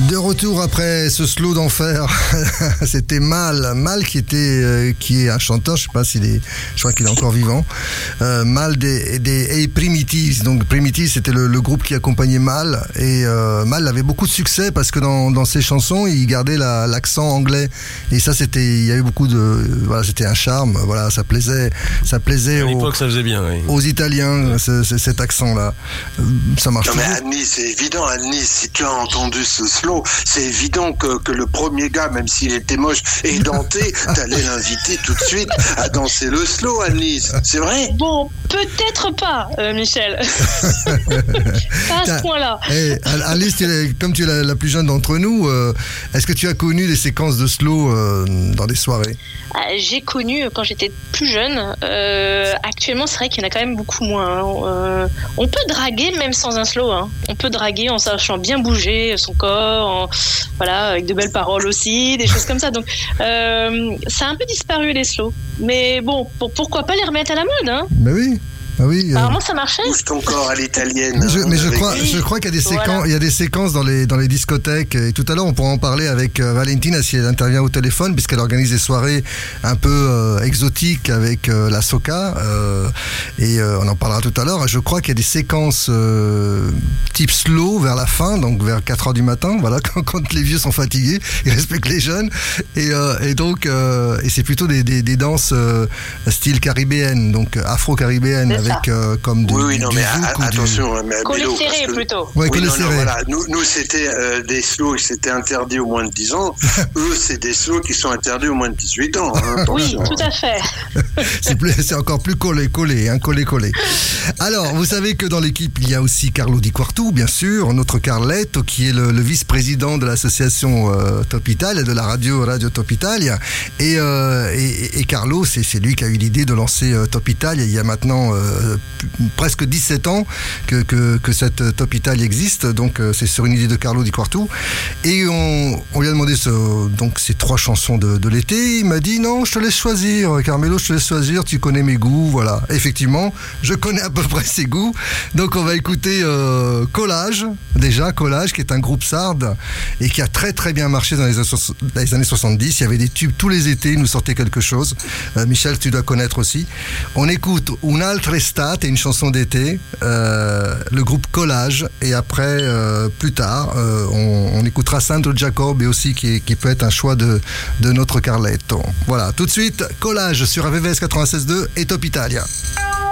De retour après ce slow d'enfer, c'était Mal qui est un chanteur, je sais pas je crois qu'il est encore vivant. Mal des Primitives. Donc Primitives, c'était le groupe qui accompagnait Mal, et Mal avait beaucoup de succès parce que dans ses chansons, il gardait l'accent anglais, et ça il y avait beaucoup voilà, c'était un charme, voilà, ça plaisait à l'époque, ça faisait bien, oui. Aux Italiens, cet accent-là, ça marche. Non mais Annie, c'est évident, Annie, si tu as entendu ce slow, c'est évident que le premier gars, même s'il était moche et denté, t'allais l'inviter tout de suite à danser le slow, Annie. C'est vrai? Bon, peut-être pas, Michel. Pas à ce point-là. Hey, Alice, comme tu es la plus jeune d'entre nous, est-ce que tu as connu des séquences de slow dans des soirées? J'ai connu quand j'étais plus jeune. Actuellement, c'est vrai qu'il y en a quand même beaucoup moins. On peut draguer même sans un slow. Hein. On peut draguer en sachant bien bouger son corps, voilà, avec de belles paroles aussi, des choses comme ça. Donc, ça a un peu disparu les slows. Mais bon, pourquoi pas les remettre à la mode, hein? Mais oui. Ah oui, apparemment ça marchait. Bouge ton corps à l'italienne. Mais je crois qu'il y a des séquences, il y a des séquences dans les discothèques. Et tout à l'heure, on pourra en parler avec Valentina si elle intervient au téléphone, puisqu'elle organise des soirées un peu exotiques avec la soca. Et on en parlera tout à l'heure. Je crois qu'il y a des séquences type slow vers la fin, donc vers 4h du matin. Voilà, quand les vieux sont fatigués, ils respectent les jeunes. Et donc, c'est plutôt des danses style caribéenne, donc afro-caribéenne. Avec comme oui, non, mais attention, collé serré plutôt. Ouais, collé serré. Voilà. Nous c'était des slows qui s'étaient interdits au moins de 10 ans. Eux, c'est des slows qui sont interdits au moins de 18 ans. Hein, oui, tout à fait. c'est encore plus collé. Alors, vous savez que dans l'équipe, il y a aussi Carlo Di Quartu, bien sûr, notre Carletto, qui est le vice-président de l'association Top Italia, de la radio Top Italia. Et Carlo, c'est lui qui a eu l'idée de lancer Top Italia il y a maintenant presque 17 ans que cette Top Italia existe, donc c'est sur une idée de Carlo Di Quartu, et on lui a demandé donc ces 3 chansons de l'été. Il m'a dit non, je te laisse choisir, Carmelo, je te laisse choisir, tu connais mes goûts, voilà. Effectivement, je connais à peu près ses goûts, donc on va écouter Collage, qui est un groupe sarde et qui a très très bien marché dans les années 70. Il y avait des tubes tous les étés, ils nous sortaient quelque chose. Michel, tu dois connaître aussi. On écoute Un'altra estate, une chanson d'été, le groupe Collage, et après, plus tard, on écoutera Sandro Giacobbe aussi, qui peut être un choix de notre Carletto. Voilà, tout de suite, Collage sur AVVS 96.2 et Top Italia.